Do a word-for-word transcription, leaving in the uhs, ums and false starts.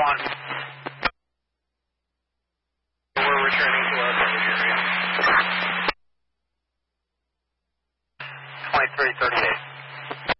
one. We're returning to our coverage area. twenty-three thirty-eight.